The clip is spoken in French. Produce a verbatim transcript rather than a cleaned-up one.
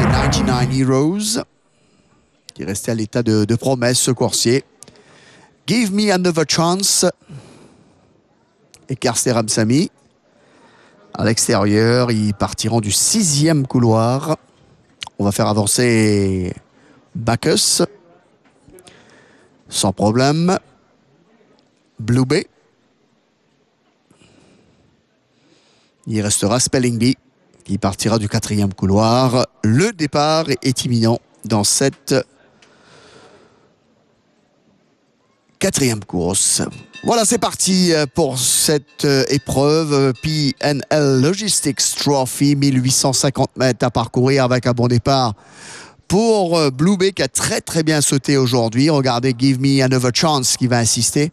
c'est quatre-vingt-dix-neuf Heroes, qui est resté à l'état de, de promesse, ce coursier. Give Me Another Chance. Et Karster Ramsamy. À l'extérieur, ils partiront du sixième couloir. On va faire avancer Bacchus. Sans problème. Blue Bay. Il restera Spelling Bee, qui partira du quatrième couloir. Le départ est imminent dans cette quatrième course. Voilà, c'est parti pour cette épreuve P N L Logistics Trophy, mille huit cent cinquante mètres à parcourir avec un bon départ pour Blue Bay qui a très très bien sauté aujourd'hui. Regardez Give Me Another Chance qui va insister.